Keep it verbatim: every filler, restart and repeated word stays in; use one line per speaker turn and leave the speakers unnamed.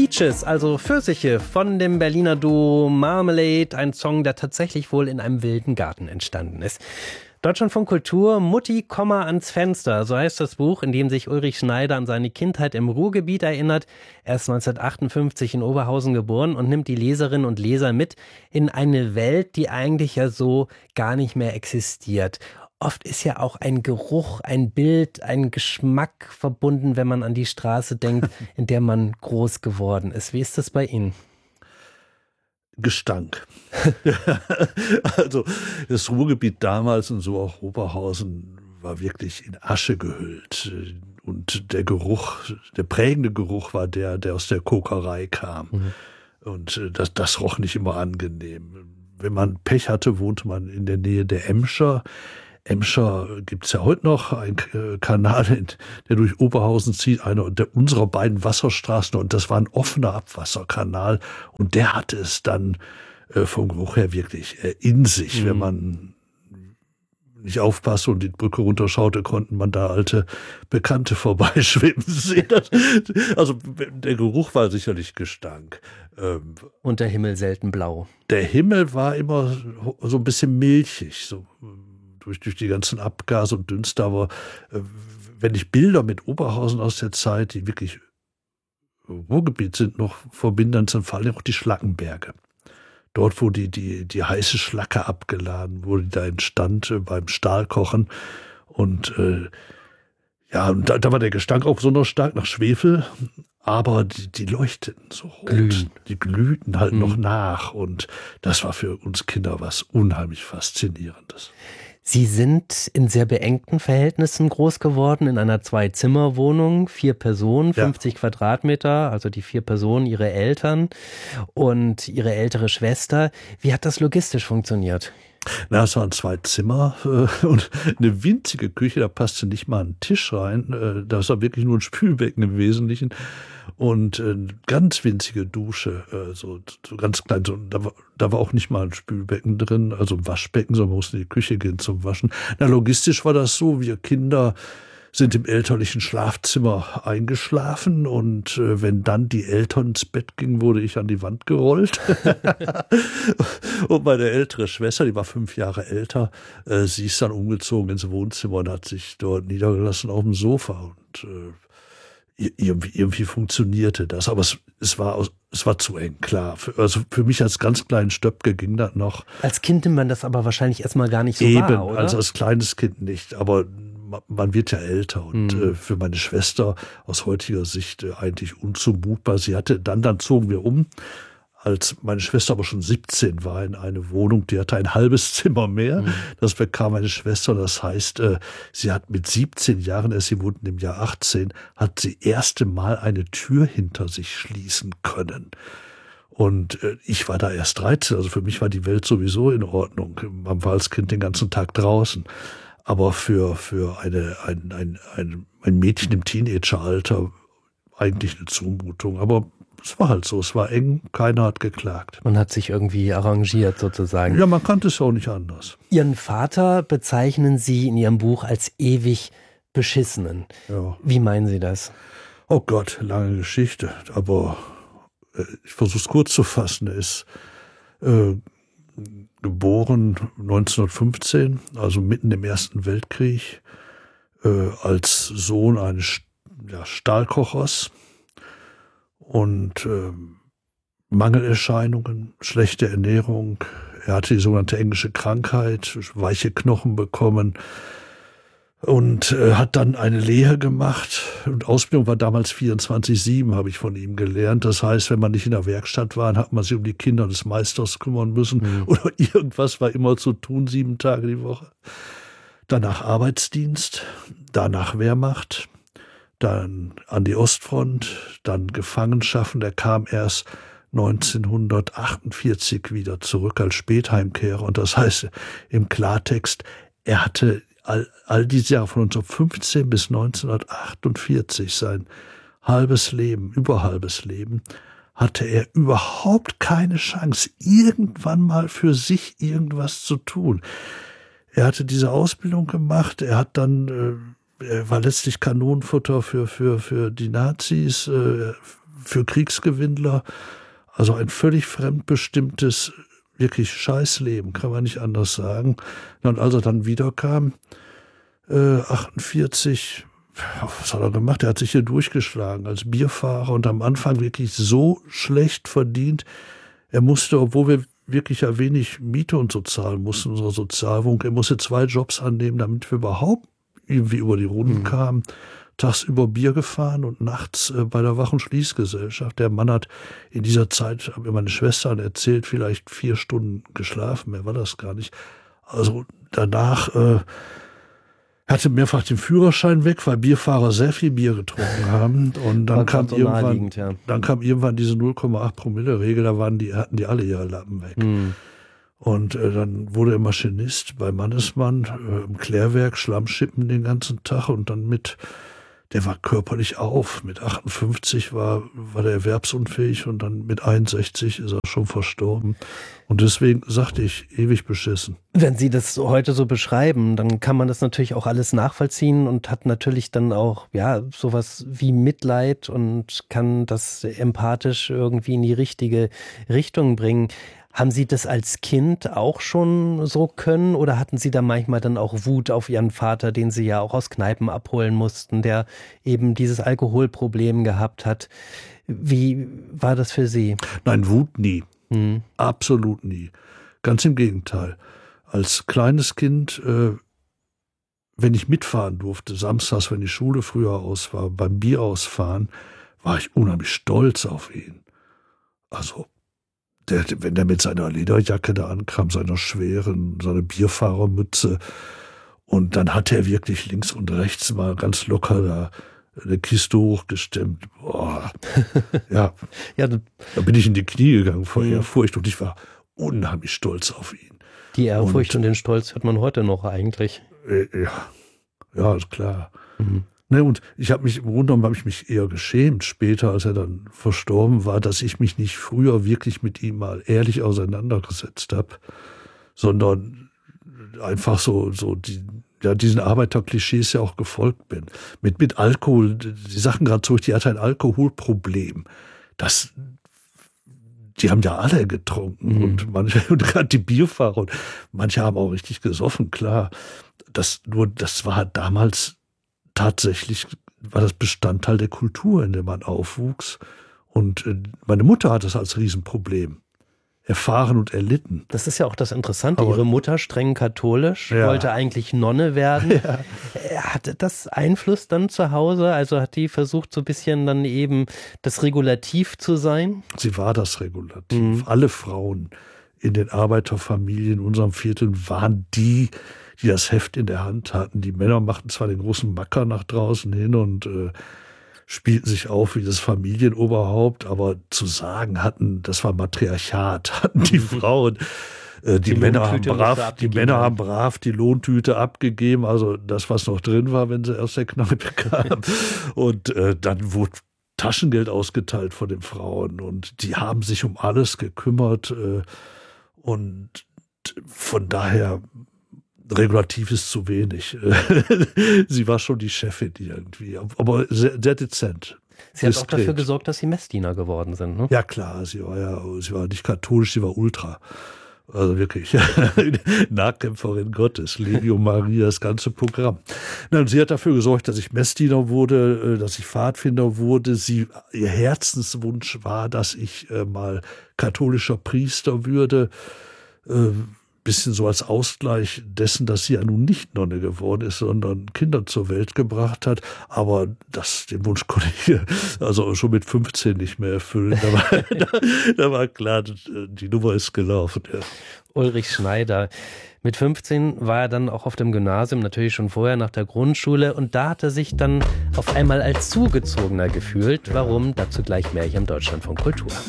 Peaches, also Pfirsiche von dem Berliner Duo Marmalade, ein Song, der tatsächlich wohl in einem wilden Garten entstanden ist. Deutschlandfunk Kultur, Mutti, Komma ans Fenster, so heißt das Buch, in dem sich Ulrich Schneider an seine Kindheit im Ruhrgebiet erinnert. Er ist neunzehnhundertachtundfünfzig in Oberhausen geboren und nimmt die Leserinnen und Leser mit in eine Welt, die eigentlich ja so gar nicht mehr existiert. Oft ist ja auch ein Geruch, ein Bild, ein Geschmack verbunden, wenn man an die Straße denkt, in der man groß geworden ist. Wie ist das bei Ihnen?
Gestank. Also das Ruhrgebiet damals und so auch Oberhausen war wirklich in Asche gehüllt. Und der Geruch, der prägende Geruch war der, der aus der Kokerei kam. Mhm. Und das, das roch nicht immer angenehm. Wenn man Pech hatte, wohnte man in der Nähe der Emscher. Emscher gibt es ja heute noch, ein Kanal, der durch Oberhausen zieht, einer der unserer beiden Wasserstraßen, und das war ein offener Abwasserkanal, und der hatte es dann äh, vom Geruch her wirklich äh, in sich. Mhm. Wenn man nicht aufpasste und die Brücke runterschaute, konnten man da alte Bekannte vorbeischwimmen sehen. Also der Geruch war sicherlich Gestank. Ähm,
und der Himmel selten blau.
Der Himmel war immer so ein bisschen milchig, so Durch, durch die ganzen Abgase und Dünste, aber äh, wenn ich Bilder mit Oberhausen aus der Zeit, die wirklich Ruhrgebiet sind, noch verbinde, dann fallen auch die Schlackenberge. Dort, wo die, die, die heiße Schlacke abgeladen wurde, die da entstand äh, beim Stahlkochen. Und äh, ja, und da, da war der Gestank auch besonders stark nach Schwefel, aber die, die leuchteten so rot. Glühen. Die glühten halt mhm. noch nach, und das war für uns Kinder was unheimlich Faszinierendes.
Sie sind in sehr beengten Verhältnissen groß geworden, in einer Zwei-Zimmer-Wohnung, vier Personen, fünfzig ja. Quadratmeter, also die vier Personen, ihre Eltern und ihre ältere Schwester. Wie hat das logistisch funktioniert?
Na, es waren zwei Zimmer äh, und eine winzige Küche, da passte nicht mal ein Tisch rein. Äh, das war wirklich nur ein Spülbecken im Wesentlichen. Und äh, ganz winzige Dusche, äh, so, so ganz klein. So, da, war, da war auch nicht mal ein Spülbecken drin, also ein Waschbecken, sondern man musste in die Küche gehen zum Waschen. Na, logistisch war das so, wir Kinder sind im elterlichen Schlafzimmer eingeschlafen, und äh, wenn dann die Eltern ins Bett gingen, wurde ich an die Wand gerollt. Und meine ältere Schwester, die war fünf Jahre älter, äh, sie ist dann umgezogen ins Wohnzimmer und hat sich dort niedergelassen auf dem Sofa, und äh, irgendwie, irgendwie funktionierte das. Aber es, es, war, es war zu eng, klar. Für, also für mich als ganz kleinen Stöpke ging das noch.
Als Kind nimmt man das aber wahrscheinlich erstmal gar nicht so
Eben,
wahr, oder?
also als kleines Kind nicht, aber man wird ja älter, und mhm. äh, für meine Schwester aus heutiger Sicht äh, eigentlich unzumutbar. Sie hatte, dann, dann zogen wir um, als meine Schwester aber schon siebzehn war, in eine Wohnung, die hatte ein halbes Zimmer mehr. Mhm. Das bekam meine Schwester. Das heißt, äh, sie hat mit siebzehn Jahren, erst sie wurden im Jahr achtzehn, hat sie erste Mal eine Tür hinter sich schließen können. Und äh, ich war da erst dreizehn, also für mich war die Welt sowieso in Ordnung. Man war als Kind den ganzen Tag draußen. Aber für, für eine, ein, ein, ein, ein Mädchen im Teenageralter eigentlich eine Zumutung. Aber es war halt so, es war eng, keiner hat geklagt.
Man hat sich irgendwie arrangiert sozusagen.
Ja, man kannte es auch nicht anders.
Ihren Vater bezeichnen Sie in Ihrem Buch als ewig Beschissenen. Ja. Wie meinen Sie das?
Oh Gott, lange Geschichte. Aber äh, ich versuche es kurz zu fassen. Er ist äh, geboren neunzehnhundertfünfzehn, also mitten im Ersten Weltkrieg, äh, als Sohn eines ja, Stahlkochers. Und äh, Mangelerscheinungen, schlechte Ernährung. Er hatte die sogenannte englische Krankheit, weiche Knochen bekommen, und äh, hat dann eine Lehre gemacht. Und Ausbildung war damals vierundzwanzig sieben, habe ich von ihm gelernt. Das heißt, wenn man nicht in der Werkstatt war, hat man sich um die Kinder des Meisters kümmern müssen. Mhm. Oder irgendwas war immer zu tun, sieben Tage die Woche. Danach Arbeitsdienst, danach Wehrmacht. Dann an die Ostfront, dann Gefangenschaffen. Er kam erst neunzehnhundertachtundvierzig wieder zurück als Spätheimkehrer. Und das heißt im Klartext, er hatte all, all diese Jahre von neunzehnhundertfünfzehn bis neunzehnhundertachtundvierzig, sein halbes Leben, über halbes Leben, hatte er überhaupt keine Chance, irgendwann mal für sich irgendwas zu tun. Er hatte diese Ausbildung gemacht, er hat dann... Äh, Er war letztlich Kanonenfutter für, für, für die Nazis, äh, für Kriegsgewinnler, also ein völlig fremdbestimmtes, wirklich Scheißleben, kann man nicht anders sagen. Und als er dann wiederkam, äh, achtundvierzig, was hat er gemacht? Er hat sich hier durchgeschlagen als Bierfahrer und am Anfang wirklich so schlecht verdient. Er musste, obwohl wir wirklich ja wenig Miete und so zahlen mussten, unsere Sozialwohnung, er musste zwei Jobs annehmen, damit wir überhaupt irgendwie über die Runden mhm. kamen. Tagsüber Bier gefahren und nachts äh, bei der Wach- und Schließgesellschaft. Der Mann hat in dieser Zeit, haben mir meine Schwestern erzählt, vielleicht vier Stunden geschlafen, mehr war das gar nicht. Also danach äh, hatte mehrfach den Führerschein weg, weil Bierfahrer sehr viel Bier getrunken haben. Und dann kam, so irgendwann, ja. dann kam irgendwann diese null Komma acht Promille-Regel, da waren die, hatten die alle ihre Lappen weg. Mhm. Und äh, dann wurde er Maschinist bei Mannesmann äh, im Klärwerk, Schlammschippen den ganzen Tag und dann mit Der war körperlich auf. Mit achtundfünfzig war, war der erwerbsunfähig und dann mit einundsechzig ist er schon verstorben. Und deswegen sagte ich, ewig beschissen.
Wenn Sie das heute so beschreiben, dann kann man das natürlich auch alles nachvollziehen und hat natürlich dann auch, ja, sowas wie Mitleid und kann das empathisch irgendwie in die richtige Richtung bringen. Haben Sie das als Kind auch schon so können oder hatten Sie da manchmal dann auch Wut auf Ihren Vater, den Sie ja auch aus Kneipen abholen mussten, der eben dieses Alkoholproblem gehabt hat? Wie war das für Sie?
Nein, Wut nie. Hm. Absolut nie. Ganz im Gegenteil. Als kleines Kind, äh, wenn ich mitfahren durfte, samstags, wenn die Schule früher aus war, beim Bierausfahren, war ich unheimlich stolz auf ihn. Also Der, wenn der mit seiner Lederjacke da ankam, seiner schweren, seiner Bierfahrermütze, und dann hat er wirklich links und rechts mal ganz locker da eine Kiste hochgestemmt. Boah. Ja, ja, da bin ich in die Knie gegangen vor mhm. Ehrfurcht und ich war unheimlich stolz auf ihn.
Die Ehrfurcht und, und den Stolz hört man heute noch eigentlich.
Äh, ja, ja, ist klar. Mhm. Ne, und ich habe mich, im Grunde genommen habe ich mich eher geschämt später, als er dann verstorben war, dass ich mich nicht früher wirklich mit ihm mal ehrlich auseinandergesetzt habe, sondern einfach so, so die, ja, diesen Arbeiterklischees ja auch gefolgt bin. Mit, mit Alkohol, die Sachen gerade zurück, die hatte ein Alkoholproblem. Das, die haben ja alle getrunken mhm. und manche, und gerade die Bierfahrer, und manche haben auch richtig gesoffen, klar. Das, nur, das war damals tatsächlich war das Bestandteil der Kultur, in der man aufwuchs. Und meine Mutter hat das als Riesenproblem erfahren und erlitten.
Das ist ja auch das Interessante.
Aber,
Ihre Mutter, streng katholisch, ja. wollte eigentlich Nonne werden. Ja. Hatte das Einfluss dann zu Hause? Also hat die versucht, so ein bisschen dann eben das Regulativ zu sein?
Sie war das Regulativ. Mhm. Alle Frauen in den Arbeiterfamilien in unserem Viertel waren die, die das Heft in der Hand hatten. Die Männer machten zwar den großen Macker nach draußen hin und äh, spielten sich auf wie das Familienoberhaupt, aber zu sagen hatten, das war Matriarchat, hatten die Frauen. Äh, die, die, Männer haben brav, die Männer haben brav die Lohntüte abgegeben, also das, was noch drin war, wenn sie aus der Kneipe kamen. Und äh, dann wurde Taschengeld ausgeteilt von den Frauen und die haben sich um alles gekümmert. Äh, und von daher regulativ ist zu wenig. Sie war schon die Chefin irgendwie, aber sehr, sehr dezent.
Sie hat auch dafür gesorgt, dass Sie Messdiener geworden sind, ne?
Ja klar, sie war ja, sie war nicht katholisch, sie war Ultra. Also wirklich, Nahkämpferin Gottes, Legio Maria, das ganze Programm. Und sie hat dafür gesorgt, dass ich Messdiener wurde, dass ich Pfadfinder wurde. Sie, ihr Herzenswunsch war, dass ich äh, mal katholischer Priester würde. Äh, bisschen so als Ausgleich dessen, dass sie ja nun nicht Nonne geworden ist, sondern Kinder zur Welt gebracht hat. Aber das, den Wunsch konnte ich also schon mit fünfzehn nicht mehr erfüllen. Da war, da, da war klar, die Nummer ist gelaufen. Ja.
Ulrich Schneider. Mit fünfzehn war er dann auch auf dem Gymnasium, natürlich schon vorher nach der Grundschule. Und da hat er sich dann auf einmal als Zugezogener gefühlt. Warum? Dazu gleich mehr hier im Deutschlandfunk Kultur.